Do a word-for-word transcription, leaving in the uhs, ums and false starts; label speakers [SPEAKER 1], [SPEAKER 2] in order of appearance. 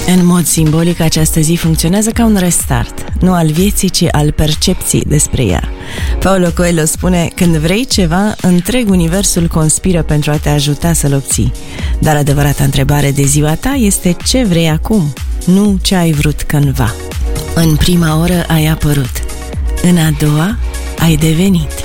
[SPEAKER 1] În mod simbolic, această zi funcționează ca un restart, nu al vieții, ci al percepției despre ea. Paulo Coelho spune: când vrei ceva, întreg universul conspiră pentru a te ajuta să-l obții. Dar adevărata întrebare de ziua ta este ce vrei acum, nu ce ai vrut cândva. În prima oră ai apărut, în a doua ai devenit.